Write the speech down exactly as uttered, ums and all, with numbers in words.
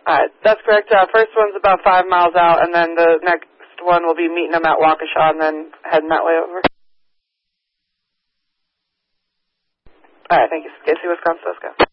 All right, that's correct. Uh, first one's about five miles out, and then the next one will be meeting them at Waukesha and then heading that way over. All right, thank you. Casey, Wisconsin, let's go.